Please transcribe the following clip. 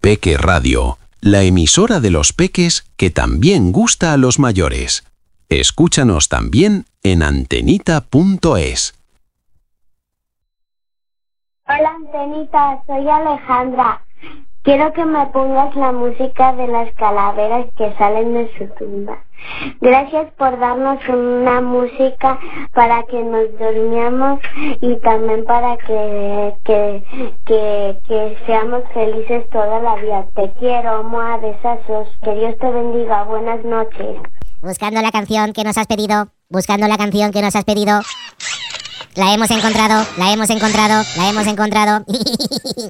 Peque Radio, la emisora de los peques que también gusta a los mayores. Escúchanos también en antenita.es. Hola Antenita, soy Alejandra. Quiero que me pongas la música de las calaveras que salen de su tumba. Gracias por darnos una música para que nos durmiamos y también para que seamos felices toda la vida. Te quiero, moa besazos. Que Dios te bendiga. Buenas noches. Buscando la canción que nos has pedido. Buscando la canción que nos has pedido. La hemos encontrado. La hemos encontrado. La hemos encontrado.